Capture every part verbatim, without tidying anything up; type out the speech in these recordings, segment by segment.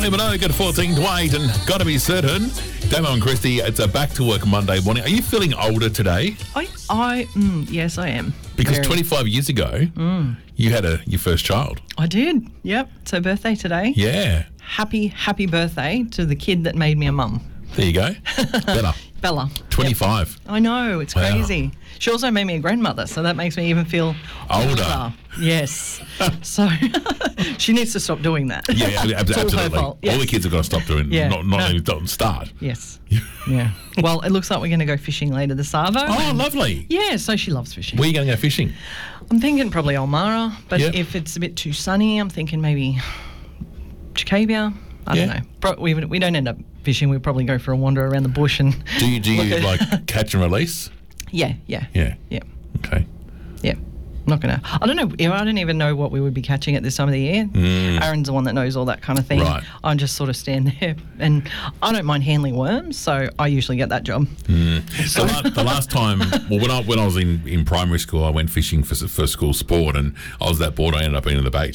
Minogue at fourteen to eight and Gotta Be Certain. Damo and Christy, it's a back to work Monday morning. Are you feeling older today? I, I mm, yes, I am. Because Very. twenty-five years ago, mm. you had a your first child. I did. Yep. It's her birthday today. Yeah. Happy, happy birthday to the kid that made me a mum. There you go. Bella. Bella. twenty-five. Yep. I know. It's Wow. crazy. She also made me a grandmother, so that makes me even feel older. older. Yes. So she needs to stop doing that. Yeah, ab- It's all her absolutely. fault. Yes. All the kids have got to stop doing. Yeah. Not not No. even don't start. Yes. Yeah. Well, it looks like we're going to go fishing later this Savo. Oh, lovely. Yeah, so she loves fishing. Where are you going to go fishing? I'm thinking probably Ulmarra, but Yep. if it's a bit too sunny, I'm thinking maybe Chicabia. I Yeah. don't know. Pro- we, we don't end up fishing. We probably go for a wander around the bush and. Do you do you look at- like catch and release? Yeah, yeah. Yeah. Yeah. Okay. Yeah. Not gonna. I don't know. I don't even know what we would be catching at this time of the year. Mm. Aaron's the one that knows all that kind of thing. Right. I just sort of stand there, and I don't mind handling worms, so I usually get that job. Mm. The, la- the last time, well, when I when I was in, in primary school, I went fishing for for school sport, and I was that bored. I ended up eating the bait.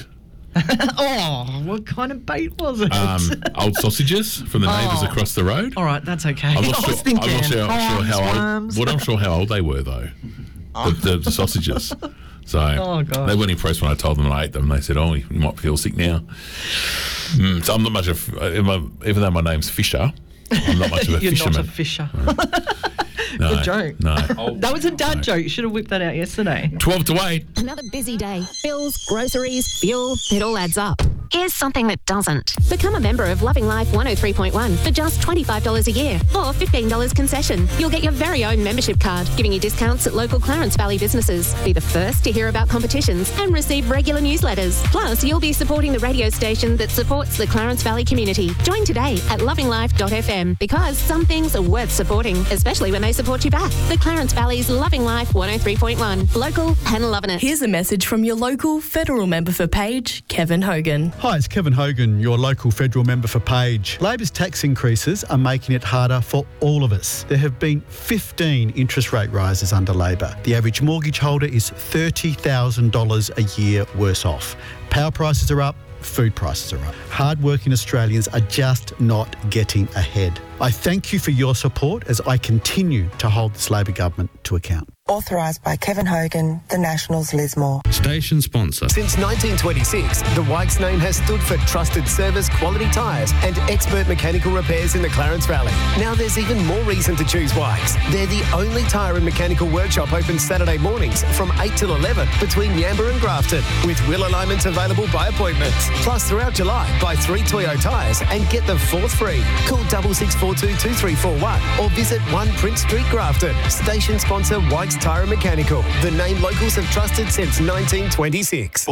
Oh, what kind of bait was it? Um, old sausages from the neighbours Oh. across the road. All right, that's okay. I'm not I sure. was thinking, I'm not sure, sure how old. worms. Well, I'm sure how old they were though. The, the, the sausages. So Oh, God. they weren't impressed when I told them I ate them. They said, "Oh, you might feel sick now." Mm, so I'm not much of, even though my name's Fisher, I'm not much of a You're fisherman. not a fisher. No, Good joke. No. That was a dad joke. You should have whipped that out yesterday. Twelve to eight. Another busy day. Bills, groceries, fuel, it all adds up. Here's something that doesn't. Become a member of Loving Life one oh three point one for just twenty-five dollars a year or fifteen dollars concession. You'll get your very own membership card, giving you discounts at local Clarence Valley businesses. Be the first to hear about competitions and receive regular newsletters. Plus, you'll be supporting the radio station that supports the Clarence Valley community. Join today at loving life dot f m because some things are worth supporting, especially when they support you back. The Clarence Valley's Loving Life one oh three point one. Local and loving it. Here's a message from your local federal member for Page, Kevin Hogan. Hi, it's Kevin Hogan, your local federal member for Page. Labor's tax increases are making it harder for all of us. There have been fifteen interest rate rises under Labor. The average mortgage holder is thirty thousand dollars a year worse off. Power prices are up. Food prices are up. Hard-working Australians are just not getting ahead. I thank you for your support as I continue to hold this Labor government to account. Authorised by Kevin Hogan, the Nationals Lismore. Station sponsor. Since nineteen twenty-six, the Wykes name has stood for trusted service, quality tyres and expert mechanical repairs in the Clarence Valley. Now there's even more reason to choose Wykes. They're the only tyre and mechanical workshop open Saturday mornings from eight till eleven between Yamba and Grafton, with wheel alignments available by appointment. Plus, throughout July, buy three Toyo tyres and get the fourth free. Call double six four two two three four one or visit one Prince Street, Grafton. Station sponsor Wykes Tyre and Mechanical, the name locals have trusted since nineteen twenty-six.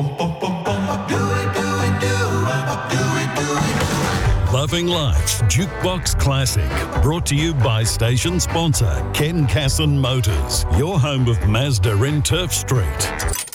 Loving Life's Jukebox Classic, brought to you by station sponsor Ken Casson Motors, your home of Mazda in Turf Street.